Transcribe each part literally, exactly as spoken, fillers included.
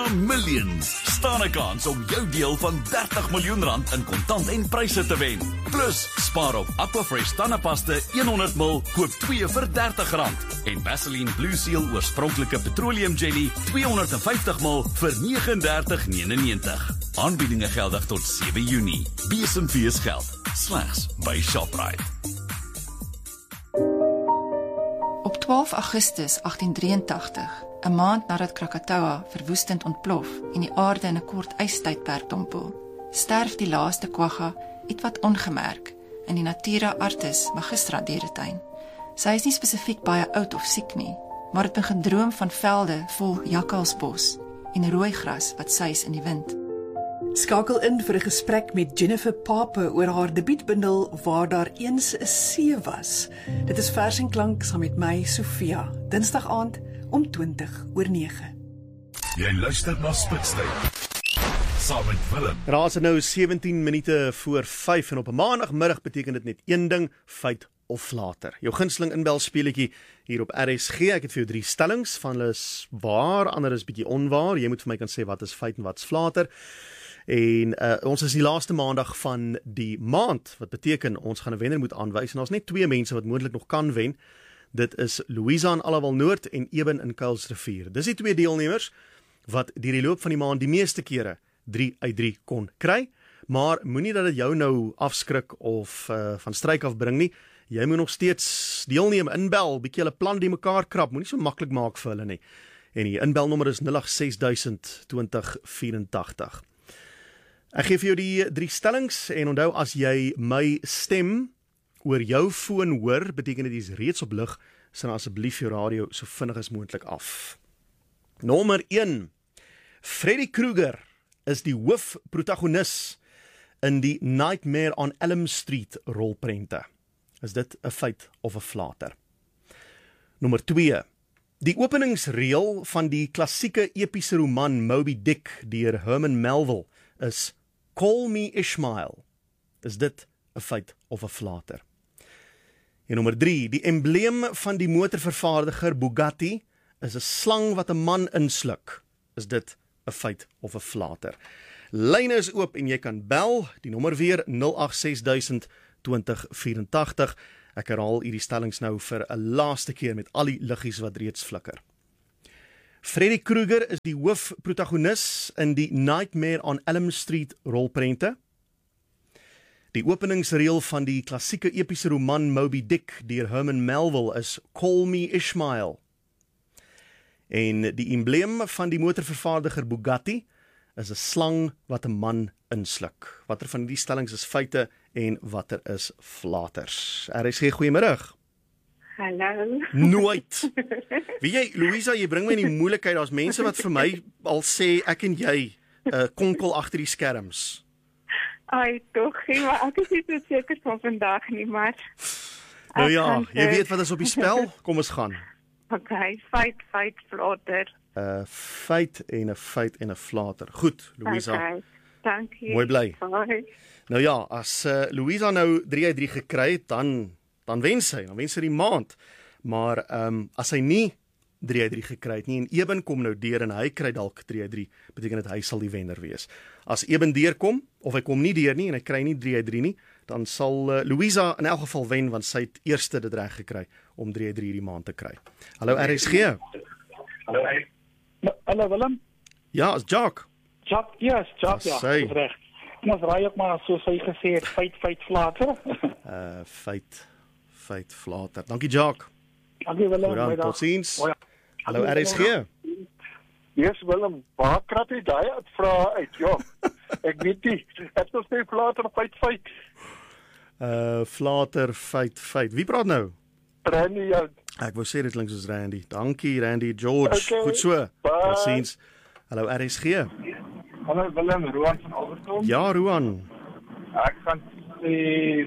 Millions. Staan 'n kans om jou deel van dertig miljoen rand in kontant en pryse te wen. Plus, spaar op Aquafresh tandepasta honderd mil, koop twee vir dertig rand. En Vaseline Blue Seal oorspronklike petroleum jelly tweehonderdvyftig mil vir negenendertig negenennegentig. Aanbiedinge geldig tot sewe Junie. Besemfees geld. Slegs by Shoprite. Op twaalf Augustus agtien drieëntagtig, 'n maand nadat Krakatoa verwoestend ontplof en die aarde in 'n kort ystydperk dompel, sterf die laaste quagga ietwat ongemerk in die Natura Artis Magistra dieretuin. Sy is nie spesifiek baie oud of siek nie, maar het begin droom van velde vol jakkalsbos en rooi gras wat suis in die wind. Skakel in vir 'n gesprek met Jennifer Pape oor haar debuutbundel Waar daar eens 'n see was. Dit is Vers en Klank saam met my, Sofia, Dinsdag aand om twintig oor nege. Jy luister na Spitstyd. Saam met Willem. Raas het nou sewentien minute voor vyf en op 'n maandagmiddag beteken dit net een ding, feit of later. Jou gunsteling inbelspeletjie hier op R S G. Ek het vir jou drie stellings, van hulle is waar, ander is bietjie onwaar. Jy moet vir my kan sê wat is feit en wat is later. En uh, ons is die laaste maandag van die maand, wat beteken ons gaan 'n wenner moet aanwys, en ons net twee mense wat moontlik nog kan wen. Dit is Louisa in Allewal Noord en Eben in Kuilsrivier. Dis die twee deelnemers wat deur die loop van die maand die meeste kere drie uit drie kon kry, maar moenie dat dit jou nou afskrik of uh, van stryk afbring nie. Jy moet nog steeds deelneem, inbel, bietjie hulle plan die mekaar krap, moenie so maklik maak vir hulle nie. En die inbelnommer is nul agt ses duisend twintig vyf-ag. Ek gee vir jou die drie stellings en onthou, as jy my stem oor jou foon hoor, beteken dit is reeds op lig, sit asseblief jou radio so vinnig as moontlik af. Nommer een. Freddy Krueger is die hoofprotagonis in die Nightmare on Elm Street rolprente. Is dit 'n feit of 'n flater? Nommer twee. Die openingsreël van die klassieke epiese roman Moby Dick deur Herman Melville is Call Me Ishmael. Is dit 'n feit of 'n flater? En nommer drie. Die embleem van die motorvervaardiger Bugatti is 'n slang wat 'n man insluk. Is dit 'n feit of 'n flater? Lyne is oop en jy kan bel. Die nommer weer nul agt ses duisend twintig vyf-ag. Ek herhaal hierdie stellings nou vir 'n laaste keer met al die liggies wat reeds flikker. Freddy Krueger is die hoofprotagonis in die Nightmare on Elm Street rolprente. Die openingsreël van die klassieke epiese roman Moby Dick deur Herman Melville is Call Me Ishmael. En die embleem van die motorvervaardiger Bugatti is 'n slang wat 'n man insluk. Watter van die stellings is feite en watter is flaters? R S G, goeiemiddag. Hallo. Nooit. Wie jy, Louisa, jy bring my in die moeilikheid. Daar's mense wat vir my al sê ek en jy uh, konkel agter die skerms. Ai, tog, maar ek is nie so seker van vandag nie, maar Nou ja, jy weet wat is op die spel. Kom ons gaan. Okay, feit, feit, flater. 'n uh, Feit en 'n feit en 'n flater. Goed, Louisa. Okay, dankie. Mooi bly. Bye. Nou ja, as uh, Louisa nou drie uit drie gekry het, dan dan wen sy, dan wen sy die maand. Maar ehm um, as hy nie drie uit drie gekry het nie en Eben kom nou deur en hy kry dalk drie uit drie, beteken dit hy sal die wenner wees. As Eben deurkom of hy kom nie deur nie en hy kry nie drie uit drie nie, dan sal uh, Louisa in elk geval wen, want sy het eerste dit reg gekry om drie uit drie die maand te kry. Hallo R S G. Hallo. Hallo Willem. Ja, is Jacques. Jacques, yes, Jacques, ja, dis reg. Ons raai ook maar soos hy gesê het, feit, feit, flater. uh feit, feit, flater. Dankie Jacques. Dankie Willem. Tot ziens. Hallo R S G. Yes Willem, waar krap jy daai uitvra uit? Ja. Ek weet nie. Ek sou sê flater, feit, feit. Uh flater, feit, feit. Wie praat nou? Randy. Ja. Ek wou sê dit klink soos Randy. Dankie Randy, George. Okay. Goed so. Tot ziens. Hallo R S G. Hallo Willem, Roan van Alberton. Ja, Roan. Ek gaan sê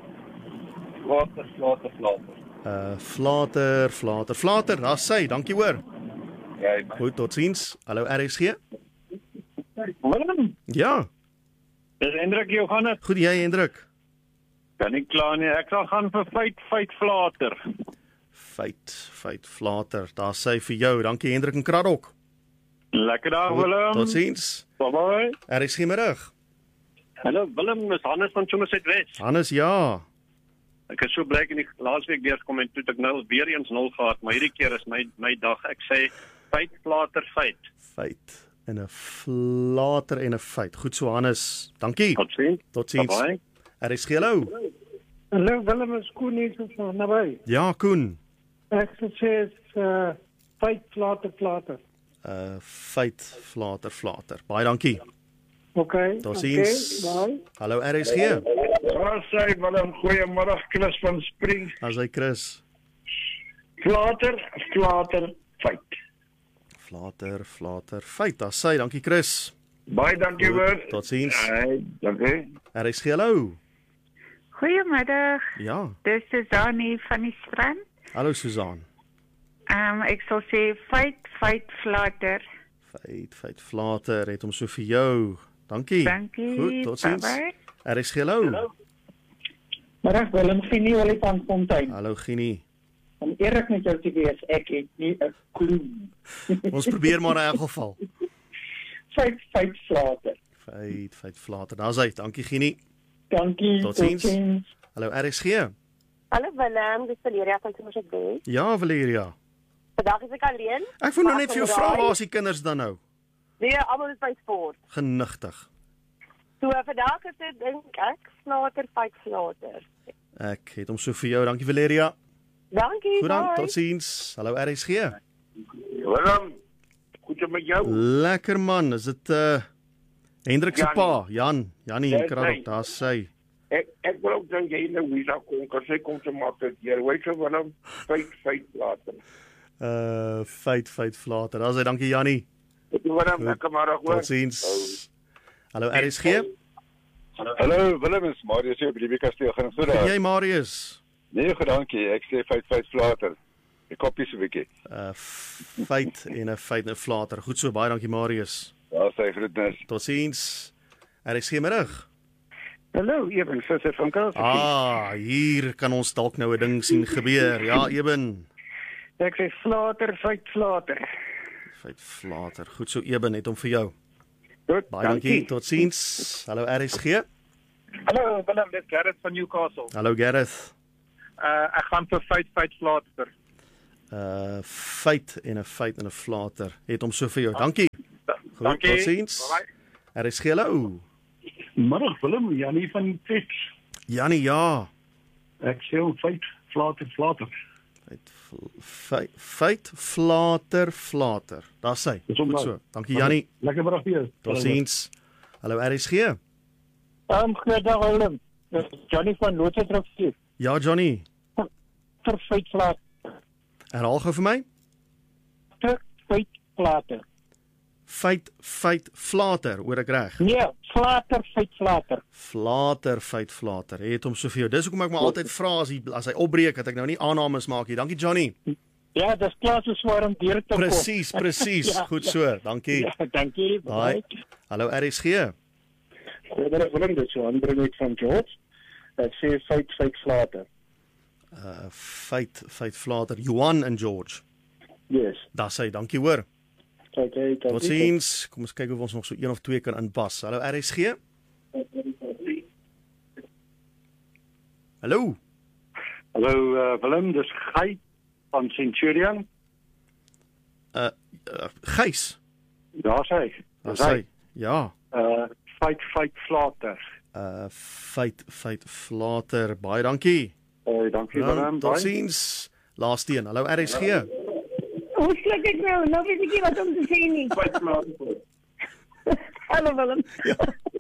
flater, flater, flater. Uh flater, flater, flater. Daar's sy. Dankie hoor. Ja. Goed, tot ziens. Hallo R S G. Willem. Ja. Dis Hendrik, jou gaan dit? Goed, jy Hendrik. Kan nie klaar nie. Ek sal gaan vir feit, feit, flater. Feit, feit, flater. Daar's sy vir jou. Dankie Hendrik en Kraddock. Lekker dag Willem. Totsiens. Bye bye. Er is gemiddag. Hallo Willem, is Hannes van Somerset West. Hannes, ja. Ek is so bly ek in die laasweek deurgekom en toe het ek nou weer eens nul gehad, maar hierdie keer is my my dag. Ek sê feit flater feit. Feit en 'n flater en 'n feit. Goed so Hannes. Dankie. Totsiens. Totsiens. Bye bye. Er is hallo. Hallo Willem, is Koen hier van naby. Ja, Koen. Ek sê is uh feit flater flater. Uh feit flater flater. Baie dankie. Okay. Totsiens. Okay, bye. Hallo R S G. Waar sê Willem, goeiemôre Chris van Spring. As hy Chris. Flater, flater feit. Flater, flater, feit. Daar sê, dankie Chris. Baie dankie hoor. Totsiens. Hey, dankie. R S G hallo. Goeiemiddag. Ja. Dis Susanne van die strand. Hallo Susan. Ehm um, ek sal sê feit feit flater. Feit, feit, flater, het hom so vir jou. Dankie. Dankie. Goed, totsiens. Bye bye. R S G hallo. Middag Willem, Genie Olifantfontein. Hallo Genie. Om eerlik met jou te wees, ek het nie 'n klou. Ons probeer maar in elk geval. Feit feit flater. Feit, feit, flater. Daar's hy. Dankie Genie. Dankie. Totsiens. Hallo R S G. Hallo Willem, dis Valeria van Somerset West. Ja, Valeria. Vandag is ek alleen. Ek wil nou net vir jou vra, waar is die kinders dan nou? Nee, almal is by sport. Genigtig. So vandag is dit dink ek flater feit flater. Ek het hom so vir jou. Dankie Valeria. Dankie. Goed dan, bye. totsiens. Hallo R S G. Willem, goed met jou. Lekker man, is dit uh Hendrik se Jan. pa, Jan, Janie Dis Kraddock, hy. daar sy. Ek ek wil ook dan jy nou wie sou kom, kan sy kom te maak dit. Jy weet so Willem, feit feit flater. Uh feit, feit, flater. Daar sy, dankie Janie. Dit is Willem, lekker maar hoor. Totsiens. Hallo R S G. Hallo Willem, is Marius hier by die Kasteel gaan so En daar. jy Marius? Nee, goed dankie. Ek sê feit feit flater. Ek kopie so 'n bietjie. Uh feit en 'n feit en 'n flater. Goed so, baie dankie Marius. Daar sê groetnis. Totsiens. R S G middag. Hallo, Eben Visser van Kaapstad. Ah, hier kan ons dalk nou 'n ding sien gebeur. Ja, Eben. Ek sê flater feit flater. Feit flater. Goed so, Eben, het hom vir jou. Goed, Baie dankie. Totsiens. Hallo R S G. Hallo Willem, dis Gareth van Newcastle. Hallo Gareth. Uh ek gaan vir feit feit flater. Uh feit en 'n feit en 'n flater. Het hom so vir jou. Dankie. Goed, Dankie. totsiens. Bye. R S G hallo. Middag Willem, Janie van Pits. Janie, ja. Ek sê om feit flater flater. Feit, feit, feit flater, flater. Daar sê. Dis Goed omlaag. so. Dankie Janie. Lekker middag vir jou. Totsiens. Hallo R S G. Ehm um, goeiedag Willem. Dis Johnny van Lootsetrafie. Ja, Johnny. Ter feit flater. Herhaal gou vir my. Ter feit flater. Feit, feit, flater, hoor ek reg? Nee, flater feit flater. Flater, feit, flater. Het hom so vir jou. Dis hoekom ek maar altyd vra as hy as hy opbreek dat ek nou nie aannames maak nie. Dankie Johnny. Ja, dis klaar so swaar om deur te kom. Presies, presies. Ja, Goed ja. so. Dankie. Ja, dankie. Bye. Hallo R S G. Goeiemiddag Willem, dit is Johan Brunet van George. Ek sê feit feit flater. Uh feit, feit, flater. Johan en George. Yes. Daar sê, dankie hoor. Okay, Totsiens. Kom ons kyk of ons nog so een of twee kan inpas. Hallo R S G. Hallo. Hallo uh, Willem, dis Gey van Centurion. Uh, uh Gys. Daar sê. Daar sê. Ja. Uh feit feit flater. Uh feit, feit, flater. Baie dankie. Uh, dankie Dan, Willem. totsiens. Laaste een. Hallo R S G. Hoe sluk ek nou? Nou weet ek nie wat om te sê nie. Feit flater. Hallo Willem. Ja.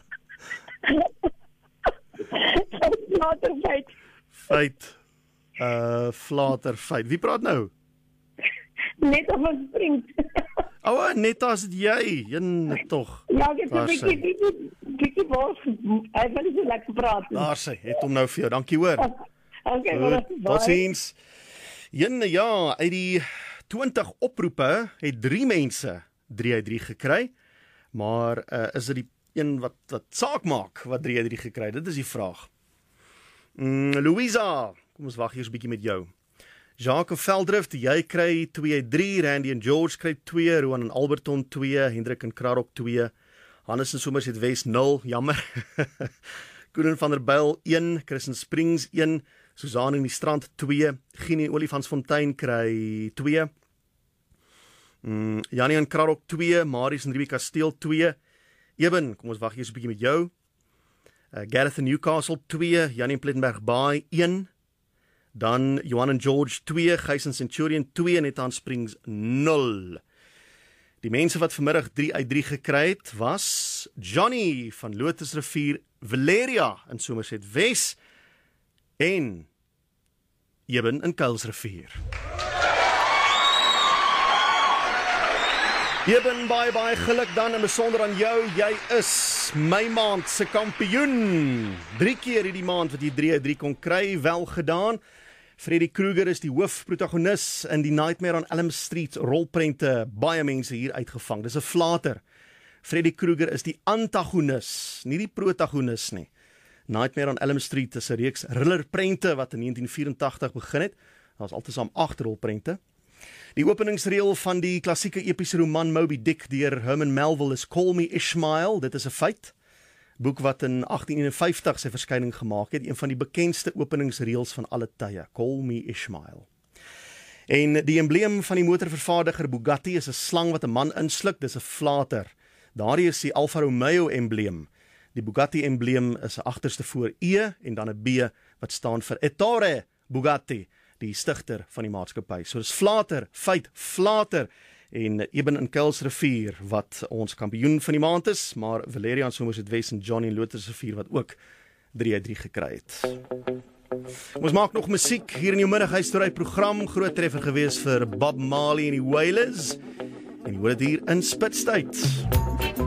Flater feit. Feit. Uh flater, feit. Wie praat nou? Net of ons spring. Ou, net as dit jy. Een tog. Ja, ek het 'n Daar bietjie sê. bietjie bietjie bos. Hy wil nie so lekker praat nie. Daar sê, het hom nou vir jou. Dankie hoor. Okay, Goed, bye. totsiens. Jenne, ja, uit die twintig oproepe het drie mense drie uit drie gekry. Maar uh, is dit die een wat wat saak maak wat drie uit drie gekry? Dit is die vraag. Mm, Louisa, kom ons wag hier 'n bietjie met jou. Jacques Veldrift, jy kry twee drie, Randy en George kry twee, Roan en Alberton twee, Hendrik en Krarok twee, Hannes en Somerset West nul, jammer. Koen van der Byl een, Christen Springs een, Suzanne in die Strand twee, Genie en Olifantsfontein kry twee, mm, Janie en Krarok twee, Marius en Rubie Kasteel twee, Eben, kom ons wag eers 'n bietjie met jou, uh, Gareth in Newcastle twee, Janie en Plettenberg Baai een, dan Johan en George twee, Gys en Centurion twee, en Netaan Springs nul. Die mense wat vanmiddag drie uit drie gekry het, was Johnny van Lotusrivier, Valeria in Somerset West en Eben in Kuilsrivier. Eben, baie baie geluk dan, en besonder aan jou, jy is my maand se kampioen. Drie keer hierdie maand wat jy drie uit drie kon kry, wel gedaan. Freddy Krueger is die hoofprotagonis in die Nightmare on Elm Street rolprente, baie mense hier uitgevang. Dis 'n flater. Freddy Krueger is die antagonis, nie die protagonis nie. Nightmare on Elm Street is 'n reeks thrillerprente wat in negentien vyerentagtig begin het. Daar was altesaam agt rolprente. Die openingsreel van die klassieke epiese roman Moby Dick deur Herman Melville is Call Me Ishmael, dit is 'n feit. Boek wat in agtien eenenvyftig sy verskyning gemaak het, een van die bekendste openingsreels van alle tye, Call Me Ishmael. En die embleem van die motorvervaardiger Bugatti is 'n slang wat 'n man insluk, dis 'n flater. Daardie is die Alfa Romeo embleem. Die Bugatti embleem is 'n agterste voor E en dan 'n B wat staan vir Ettore Bugatti, die stigter van die maatskappy. So dis flater, feit, flater. En Eben in Kuilsrivier wat ons kampioen van die maand is, maar Valeria en Somerset West en Johnny in Lotusrivier wat ook drie uit drie gekry het. Ons maak nog musiek hier in die middaghuisstory program, groot treffer gewees vir Bob Marley en die Wailers. En jy hoor dit hier in Spitstyd.